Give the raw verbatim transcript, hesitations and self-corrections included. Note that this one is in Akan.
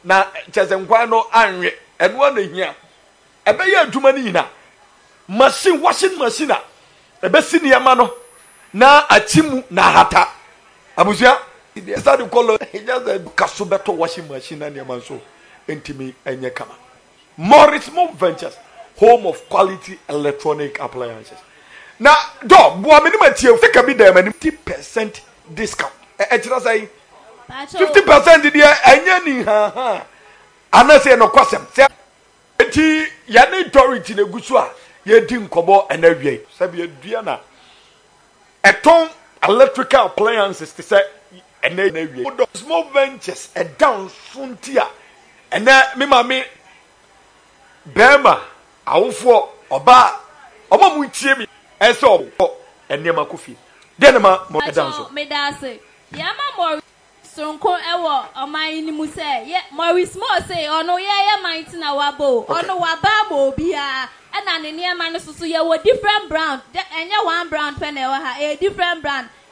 na chezenkwa no anwe eno na hia ebe ye adwuma ni nyina machine washing machine a ebe si ne yama no na achimu na hata abusua they start to call just a kaso beto washing machine na yama so entimi enye kama. Morris Mo Ventures, home of quality electronic appliances. Now, do boy minimum tie fika bi dem fifty percent discount. E tira say fifty percent dia enye ni ha ha. Ana say no kwasem. Say enti ya ni authority na gusu a ye di nkobo enawie. Sabi adua na eton electrical appliances to say enawie. Small Ventures e down frontier. Ena me mama Bema awufo oba oba mu tie mi eso enema kofi den ma mo danso me dase ya ma mo sonko ewo oman ni mu say ye Morris Mo say ono ye ye mind na wabo ono waba mo bia e na ne niam no so ye wo different brand enye one brand pe na e ha a different brand